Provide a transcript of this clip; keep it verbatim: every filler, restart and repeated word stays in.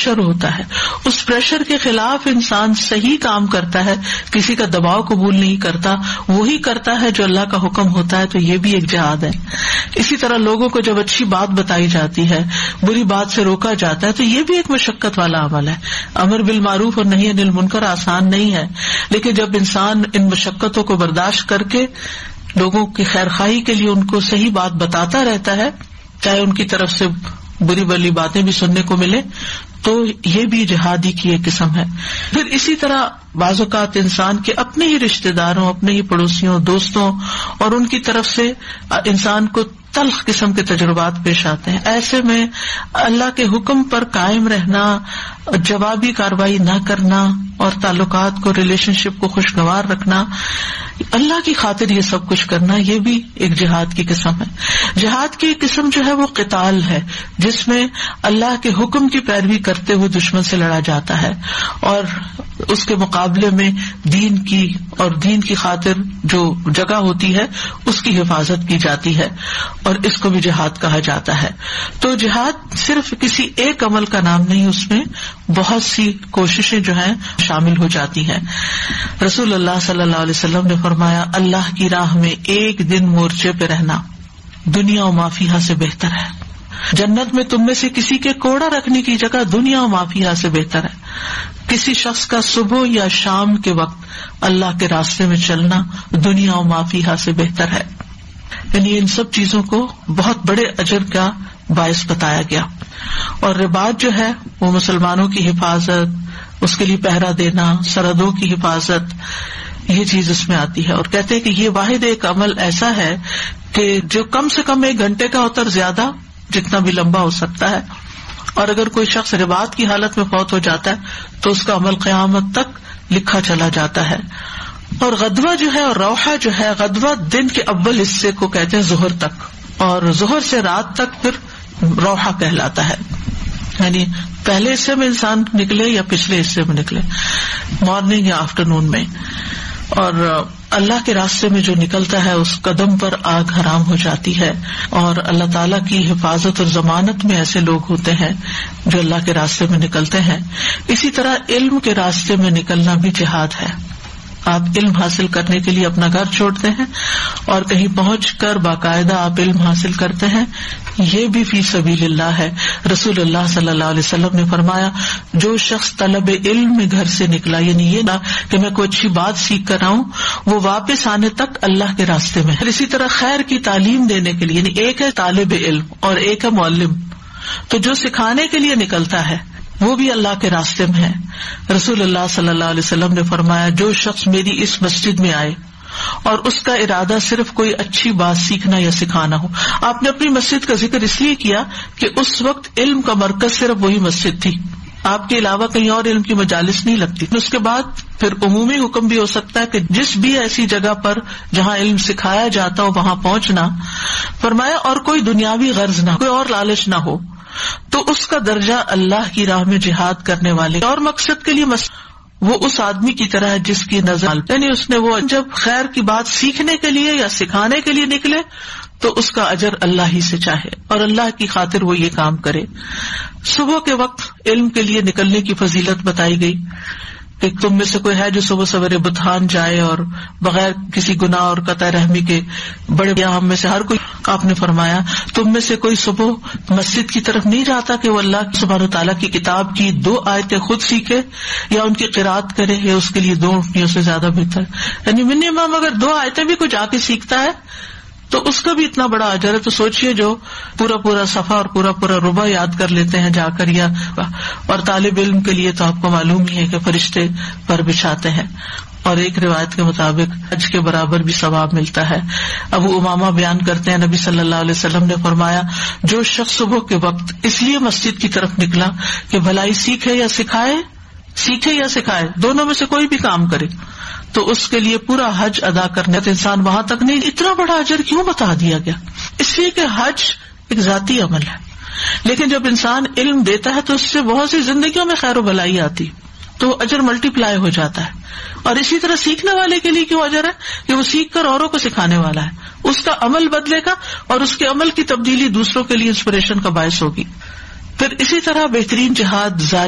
Pressure ہوتا ہے، اس pressure کے خلاف انسان صحیح کام کرتا ہے، کسی کا دباؤ قبول نہیں کرتا، وہی کرتا ہے جو اللہ کا حکم ہوتا ہے، تو یہ بھی ایک جہاد ہے. اسی طرح لوگوں کو جب اچھی بات بتائی جاتی ہے، بری بات سے روکا جاتا ہے، تو یہ بھی ایک مشقت والا عمل ہے. امر بالمعروف اور نہی عن المنکر آسان نہیں ہے، لیکن جب انسان ان مشقتوں کو برداشت کر کے لوگوں کی خیر خواہی کے لیے ان کو صحیح بات بتاتا رہتا ہے، چاہے ان کی طرف سے بری بلی باتیں بھی سننے کو ملے، تو یہ بھی جہادی کی ایک قسم ہے. پھر اسی طرح بعض اوقات انسان کے اپنے ہی رشتہ داروں، اپنے ہی پڑوسیوں، دوستوں اور ان کی طرف سے انسان کو تلخ قسم کے تجربات پیش آتے ہیں. ایسے میں اللہ کے حکم پر قائم رہنا، جوابی کارروائی نہ کرنا اور تعلقات کو، ریلیشن شپ کو خوشگوار رکھنا، اللہ کی خاطر یہ سب کچھ کرنا، یہ بھی ایک جہاد کی قسم ہے. جہاد کی قسم جو ہے وہ قتال ہے، جس میں اللہ کے حکم کی پیروی کرتے ہوئے دشمن سے لڑا جاتا ہے اور اس کے مقابلے میں دین کی اور دین کی خاطر جو جگہ ہوتی ہے اس کی حفاظت کی جاتی ہے، اور اس کو بھی جہاد کہا جاتا ہے. تو جہاد صرف کسی ایک عمل کا نام نہیں، اس میں بہت سی کوششیں جو ہیں شامل ہو جاتی ہیں. رسول اللہ صلی اللہ علیہ وسلم نے فرمایا، اللہ کی راہ میں ایک دن مورچے پہ رہنا دنیا و ما فیہا سے بہتر ہے. جنت میں تم میں سے کسی کے کوڑا رکھنے کی جگہ دنیا و ما فیہا سے بہتر ہے. کسی شخص کا صبح یا شام کے وقت اللہ کے راستے میں چلنا دنیا و ما فیہا سے بہتر ہے. یعنی ان سب چیزوں کو بہت بڑے اجر کا باعث بتایا گیا. اور رباط جو ہے وہ مسلمانوں کی حفاظت، اس کے لیے پہرا دینا، سرحدوں کی حفاظت، یہ چیز اس میں آتی ہے. اور کہتے ہیں کہ یہ واحد ایک عمل ایسا ہے کہ جو کم سے کم ایک گھنٹے کا ہوتا ہے، زیادہ جتنا بھی لمبا ہو سکتا ہے. اور اگر کوئی شخص رباط کی حالت میں فوت ہو جاتا ہے تو اس کا عمل قیامت تک لکھا چلا جاتا ہے. اور غدوہ جو ہے اور روحہ جو ہے، غدوہ دن کے اول حصے کو کہتے ہیں ظہر تک، اور ظہر سے رات تک پھر روحہ کہلاتا ہے. یعنی پہلے حصے میں انسان نکلے یا پچھلے حصے میں نکلے، مارننگ یا آفٹرنون میں. اور اللہ کے راستے میں جو نکلتا ہے اس قدم پر آگ حرام ہو جاتی ہے. اور اللہ تعالیٰ کی حفاظت اور ضمانت میں ایسے لوگ ہوتے ہیں جو اللہ کے راستے میں نکلتے ہیں. اسی طرح علم کے راستے میں نکلنا بھی جہاد ہے. آپ علم حاصل کرنے کے لیے اپنا گھر چھوڑتے ہیں اور کہیں پہنچ کر باقاعدہ آپ علم حاصل کرتے ہیں، یہ بھی فی سبیل اللہ ہے. رسول اللہ صلی اللہ علیہ وسلم نے فرمایا، جو شخص طلب علم میں گھر سے نکلا، یعنی یہ نہ کہ میں کوئی اچھی بات سیکھ کر آؤں، وہ واپس آنے تک اللہ کے راستے میں. اسی طرح خیر کی تعلیم دینے کے لیے، یعنی ایک ہے طالب علم اور ایک ہے معلم، تو جو سکھانے کے لیے نکلتا ہے وہ بھی اللہ کے راستے میں ہے. رسول اللہ صلی اللہ علیہ وسلم نے فرمایا، جو شخص میری اس مسجد میں آئے اور اس کا ارادہ صرف کوئی اچھی بات سیکھنا یا سکھانا ہو. آپ نے اپنی مسجد کا ذکر اس لیے کیا کہ اس وقت علم کا مرکز صرف وہی مسجد تھی، آپ کے علاوہ کہیں اور علم کی مجالس نہیں لگتی. اس کے بعد پھر عمومی حکم بھی ہو سکتا ہے کہ جس بھی ایسی جگہ پر جہاں علم سکھایا جاتا ہو وہاں پہنچنا. فرمایا اور کوئی دنیاوی غرض نہ، کوئی اور لالچ نہ ہو، تو اس کا درجہ اللہ کی راہ میں جہاد کرنے والے اور مقصد کے لیے مس... وہ اس آدمی کی طرح ہے جس کی نظر، یعنی اس نے وہ جب خیر کی بات سیکھنے کے لیے یا سکھانے کے لیے نکلے تو اس کا اجر اللہ ہی سے چاہے اور اللہ کی خاطر وہ یہ کام کرے. صبح کے وقت علم کے لیے نکلنے کی فضیلت بتائی گئی کہ تم میں سے کوئی ہے جو صبح سویرے بتھان جائے اور بغیر کسی گناہ اور قطع رحمی کے، بڑے یا ہم میں سے ہر کوئی. آپ نے فرمایا تم میں سے کوئی صبح مسجد کی طرف نہیں جاتا کہ وہ اللہ سبحانہ تعالیٰ کی کتاب کی دو آیتیں خود سیکھے یا ان کی قرات کرے، یا اس کے لیے دو اٹھنیوں سے زیادہ بہتر. یعنی منیمم اگر دو آیتیں بھی کوئی جا کے سیکھتا ہے تو اس کا بھی اتنا بڑا اجر ہے. تو سوچئے جو پورا پورا صفحہ اور پورا پورا ربع یاد کر لیتے ہیں جا کر، یا اور طالب علم کے لیے تو آپ کو معلوم ہی ہے کہ فرشتے پر بچھاتے ہیں. اور ایک روایت کے مطابق حج کے برابر بھی ثواب ملتا ہے. ابو امامہ بیان کرتے ہیں نبی صلی اللہ علیہ وسلم نے فرمایا، جو شخص صبح کے وقت اس لیے مسجد کی طرف نکلا کہ بھلائی سیکھے یا سکھائے، سیکھے یا سکھائے دونوں میں سے کوئی بھی کام کرے، تو اس کے لیے پورا حج ادا کرنے تو انسان وہاں تک نہیں. اتنا بڑا اجر کیوں بتا دیا گیا؟ اس لیے کہ حج ایک ذاتی عمل ہے، لیکن جب انسان علم دیتا ہے تو اس سے بہت سی زندگیوں میں خیر و بھلائی آتی، تو اجر ملٹی پلائی ہو جاتا ہے. اور اسی طرح سیکھنے والے کے لیے کیوں اجر ہے کہ وہ سیکھ کر اوروں کو سکھانے والا ہے، اس کا عمل بدلے گا اور اس کے عمل کی تبدیلی دوسروں کے لیے انسپریشن کا باعث ہوگی. پھر اسی طرح بہترین جہاد ظالم